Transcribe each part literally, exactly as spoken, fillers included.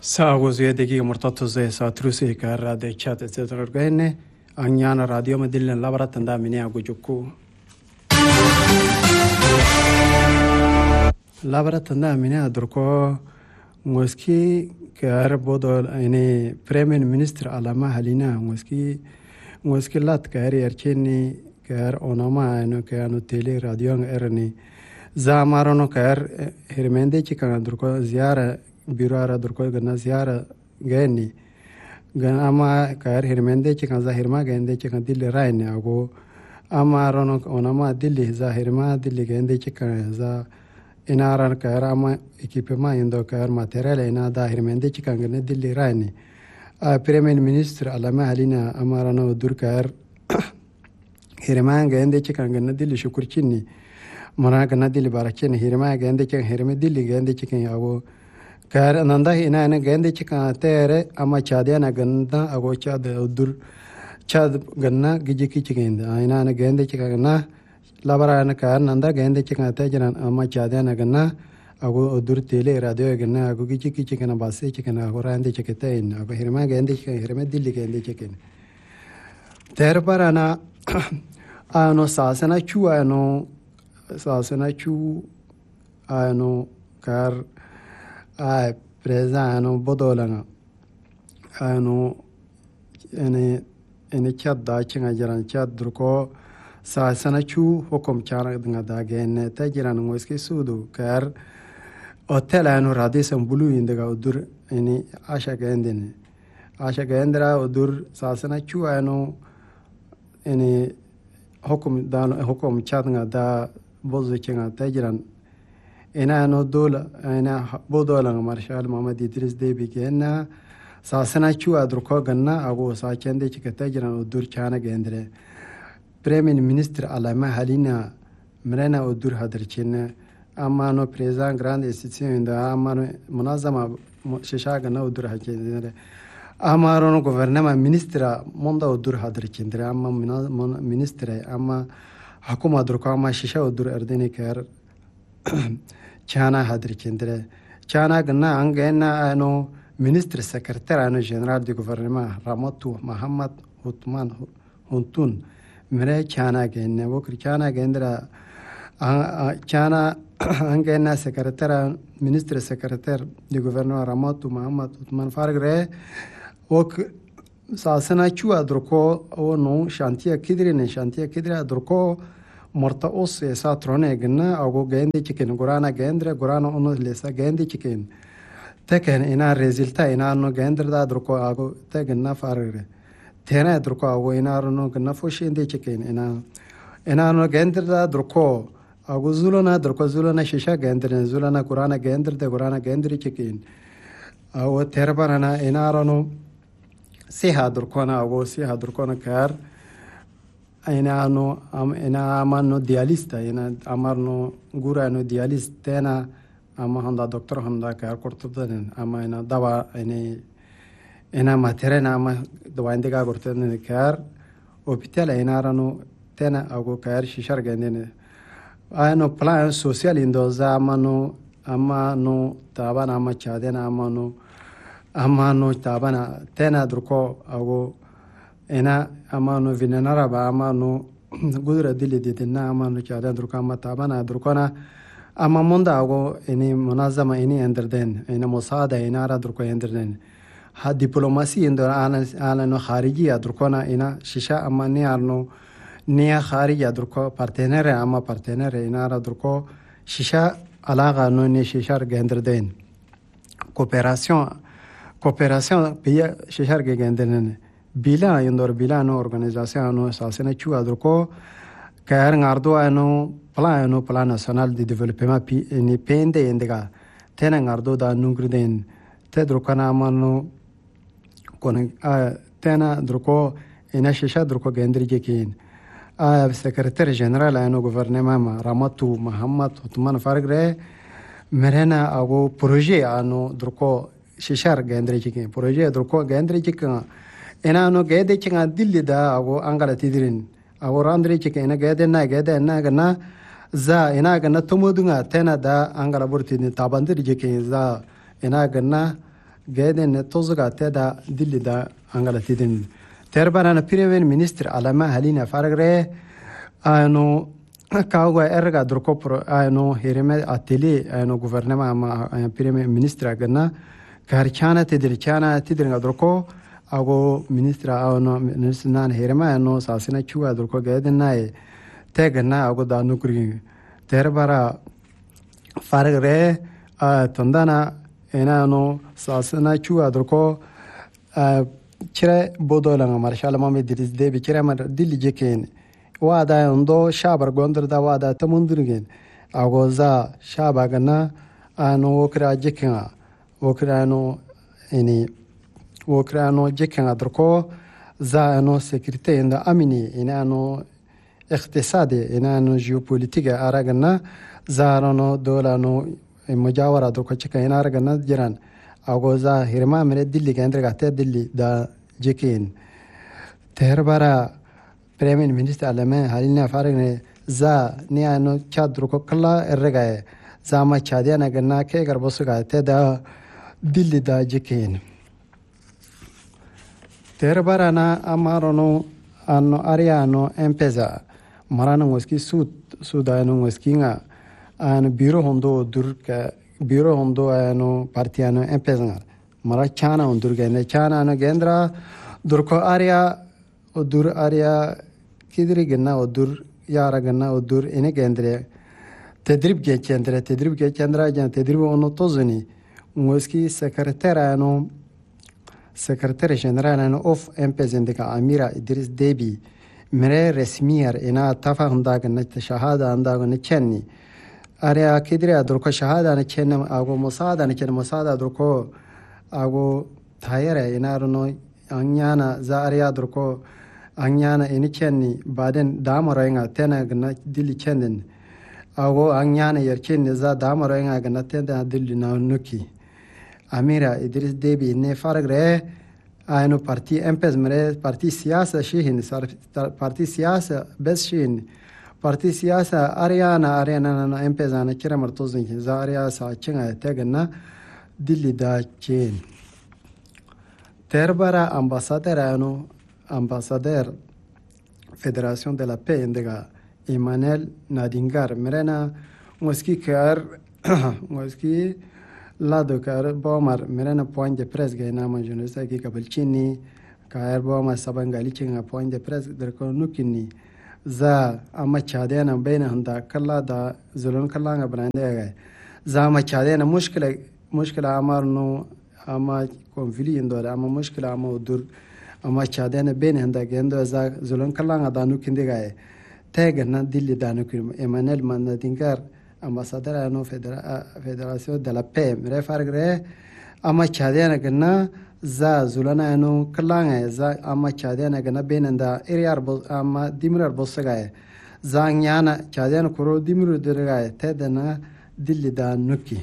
ساغوزي دقيقة مرتبطة زي ساتروسي كارا دي تشات اتسرقيني أنيانا راديو مدلن لابرات تندا مني أقو جوكو لابرات تندا مني أدركو موسكي كار بودو يعني بريمين منستر علامة هلينا موسكي موسكي لات كاري أرشيني كار أوناما إنه كانوا تيلي راديو إرني زامارونو كار هرمندي كان أدركو زيارة بيرارا دركو غنا زيارة غني غنا ما كار هرمندي كان زاهرما غندي كان دل رايني أقو أما رونو أوناما دل زاهرما دل غندي كان زا إنارا كار أما إكيبما يندو كار ماتيريال إنا دا هرمندي كان غني دل رايني بريمين منستر علامة هلينا أما رونو دور كار هرما غندي كان غني دل شكرتشيني منا غنا دل باركشيني هرما غندي كان هرمي دل غندي كان أقو كار نندا هنا أنا جندي كان تيرة أما شادي أنا جندا أقول شاد أدور شاد جننا جيجي كي كيند هنا أنا جندي كنا لابرا أنا كار نندا جندي كان تيجران أما شادي أنا جننا أقول أدور تيلي راديو جننا أقول جيجي كي كنا باسي كنا أقول عندي كتاين أقول هرما جندي كان هرما ديلي جندي كن تير بار أنا أنا ساسنا شو أنا ساسنا شو أنا كار آه بريزانو بدولنا أنو إني إني كاد داشين أجران كاد دركو ساسنا شو حكم كارك دعنا داعين تجران موسكي سودو كار أوتيل أنو رادي سامبلو يندعا أدور إني عشا كأندني عشا كأندرا أدور ساسنا شو أنو إني حكم دان حكم كادنا دا بوزيكنا تجران إنا أنو دولة إنا بودولا مارشال محمد إدريس ديبي كأنها ساسنا شو أدركوا جنا أبو ساكن ده كتاجران أدور كأنا جندرة بريمين منستر علامة هلينا مرنا أدور هدرتشينا أما أنو بريزان غراند إستيسيون ده أما أنو منظمة شاشة جنا أدور هدرتشينا أما أنو غوفرنما منستر موندا أدور هدرتشينا أما منستر أما حكومة أدركوا أما شاشة أدور أردني كار Chana hadrikindre Chana gna angena ano ministre secrétaire ano général du gouvernement Ramatu Muhammad Uthman Huntun mere Chana genne wokri Chana gendra Chana angena secrétaire ministre secrétaire du gouvernement Ramatu Muhammad Uthman fargre wok sasana chu adroko ono chantier kidre ne chantier kidre adroko مرتا اوس اسا ترونه گنا او گندی چکن گرانا گندره گرانا اونو لسا گندی چکن تکن اینا رزلتا اینا نو گندر دا درکو اگو تگنا فارره تنه درکو او اینا نو گنا فوشیندی چکن اینا اینا نو گندر دا درکو اگو زولونا درکو زولونا شیشا گندر زولونا گرانا گندر د گرانا گندری چکن او تربانا اینا نو سیها درکونا او سیها درکونا کار إنا أنو أم إنا أمانو دياليستا إنا أمارنو غورا إنو دياليستنا أما هندا دكتور هندا كار كورتودن أما إنا دوا إني إنا ماترنا أما دوا عندك كورتودن كار وبالتالي إنا رانو تنا أو كار شيشار جندنا أنو بلان سوسيال إندوزا أمانو أمانو تابان أما شادنا أمانو أمانو تابانا تنا دركو أو إنا أمانو فيننا ربا أمانو قدرة دلي دينا أمانو كذا دركا ما تابنا دركونا أما مندا أو إني منظمة إني أندردين إنا مساعدة إنا را دركو أندردين ها دبلوماسي إندر أنا أنا نو خارجية دركونا إنا شيشة أما نيارنو نيا خارجية دركو بارتنر أما بارتنر إنا را دركو شيشة علاقة نو ني شيشة أندردين كوبراسيون كوبراسيون بيا شيشة أندردين bila yondor bila no organisation no sasena chu adroko kayar ngardo ano plan no plan national de développement pi ni pende endega tena ngardo da nungrden te drokana mano kon tena droko ina shisha droko gendri jekin a secrétaire général ano gouvernement Ramatu Muhammad Uthman fargre merena ago projet ano droko shishar gendri jekin projet droko gendri jekin إنا أنو جاده كنا دل دا أو أنقلة تدرين أو راندري كنا إنا جاده نا جاده إنا كنا زا إنا كنا تمودنا تنا دا أنقلة برتين تابندري كنا زا إنا كنا geden tozuga teda dilli da angala tidin terbarana premier ministre alama halina faragre ano kawga erga drokopro ano hirime ateli ano gouvernement ma premier ministre ganna karchana tidir chana tidir droko ago ministre ano ministran hirima ano sasina chuga droko geden nai tegna ago da nukri terbara faragre tondana enano sasina chuga droko kire bodolanga marshal mame diris debi kire mar dilli jeken wada ondo shabar gondar da wada tamundurgen agoza shabagana ano okra jekena okra no eni okra no jekena drko za ano securite inda amini inano اقتصادي inano geopolitique aragana zarano dolano mujawara drko cheka inaragana jiran agoza hirma mere dilli kendra gate dilli da jekin terbara premier ministre alame halina farine za ni ano chadru ko kala ergaye za ma chadiya na ganna ke garbosu gate da dilli da jekin terbara na amarono anno ariano empeza marano moski sud sudano moskinga an biro hondo durka biro hondo ano partiano empezangar mara chana undur gene chana no gendra durko area odur area kidri genna odur yara genna odur ene gendre tedrib geçendre tedrib geçendra jan tedrib ono tozuni moski sekreter ano sekreter general ano of empezendika amira idris debi mere resmiyer ina tafahunda genna shahada anda genna chenni area kidri adurko shahada na chenna ago musada na chenna musada adurko ago tayere inaruno anyana za area adurko anyana ini chenni baden damaroinga tena gna dili chenden ago anyana yerchen za damaroinga gna tena dili na nuki amira idris debi ne faragre ayno parti empes mere parti siyasa shihin parti siyasa bes shihin parti siyasa ariana ariana na empezana kira martozin za aria sa chinga tegna dilli da chen terbara ambassadeur ano ambassadeur Fédération de la Paix indega Emmanuel Nadingar merena moski kar moski lado kar bomar merena point de presse gaina ma journaliste ki kabalchini kar bomar sabangali chinga point de presse der ko nukini za amma chadena baina handa kalla da zulun kalla nga banande ga za ma chadena mushkila mushkila amarno amma konfili indora amma mushkila amma udur amma chadena baina handa gendo za zulun kalla nga da nukinde ga tegna dilli da nukim Emmanuel Mandingar ambassadeur ano Fédération de la Paix mere fargre amma chadena gna za zulana ano kalanga za amma chadena gna benanda eriyar bo amma dimirar bosagaye za nyana chadena kuro dimiru dergaye tedana dilli da nuki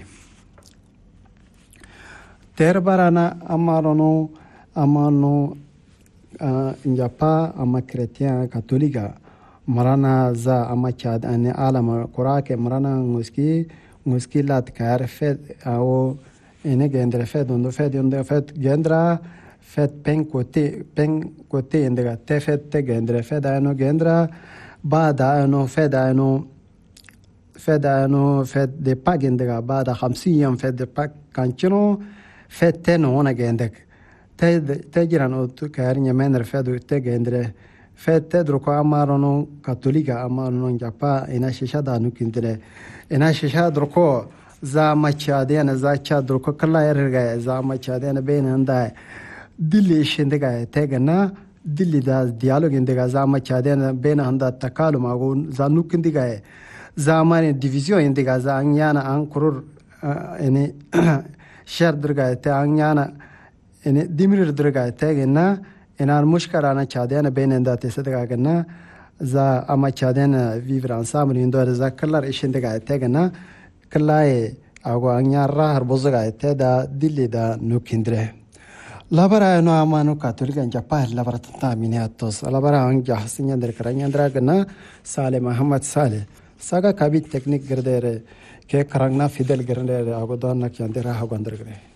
terbarana amarono amano njapa amma chrétien catholique marana za amma chadane alama kurake marana muski muskilat kar fed ao ene gendra fed ondo fed ondo fed gendra fed pen kote pen kote endega te fed te gendra fed ano gendra bada ano fed ano fed ano fed de pagendega bada hamsin yam fed de pag kanchino fed te no ona gendek te te girano tu kar nyemen fed te gendra fed te droko amarono katolika amarono japa ina shisha da nukindre ina shisha droko za machadena za chadroko kala erga za machadena benanda dilli shindega tegana dilli da dialogue indega za machadena benanda takalum agun za nukindiga za mane division indega za anyana ankurur ene shar dirga te anyana ene dimir dirga tegena enar mushkarana chadena benanda te sedega gana za ama chadena vivre ensemble indo za kalar ishindega tegana kalaye ago anyarra harbozaga teda dilli da nukindre labara no amano katolika japa labara tanta miniatos labara anja hasinya der karanya ndra gana sale muhammad sale saga kabi technique gerdere ke karangna fidel gerdere ago donna kyandera ha gondre